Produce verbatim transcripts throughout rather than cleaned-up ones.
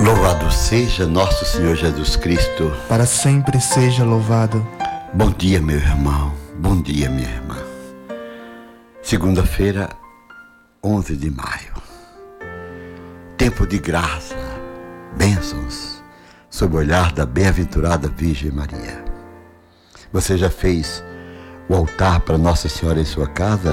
Louvado seja nosso Senhor Jesus Cristo. Para sempre seja louvado. Bom dia, meu irmão. Bom dia, minha irmã. Segunda-feira, onze de maio. Tempo de graça, bênçãos, sob o olhar da bem-aventurada Virgem Maria. Você já fez o altar para Nossa Senhora em sua casa?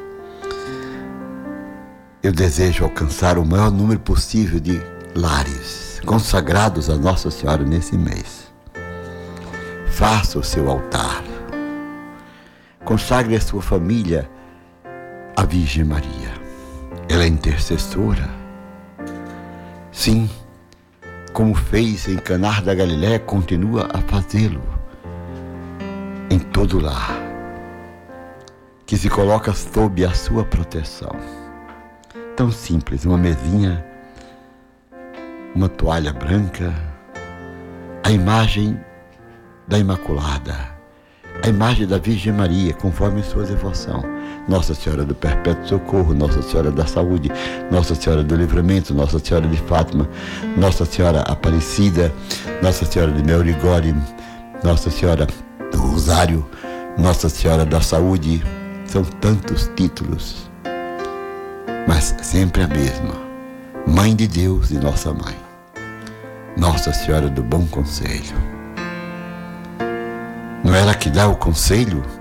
Eu desejo alcançar o maior número possível de lares consagrados a Nossa Senhora nesse mês. Faça o seu altar. Consagre a sua família à Virgem Maria. Ela é intercessora. Sim, como fez em Caná da Galileia, continua a fazê-lo em todo lar que se coloca sob a sua proteção. Tão simples, uma mesinha, uma toalha branca, a imagem da Imaculada, a imagem da Virgem Maria, conforme sua devoção. Nossa Senhora do Perpétuo Socorro, Nossa Senhora da Saúde, Nossa Senhora do Livramento, Nossa Senhora de Fátima, Nossa Senhora Aparecida, Nossa Senhora de Meurigore, Nossa Senhora do Rosário, Nossa Senhora da Saúde. São tantos títulos, mas sempre a mesma: Mãe de Deus e Nossa Mãe, Nossa Senhora do Bom Conselho. Não é ela que dá o conselho?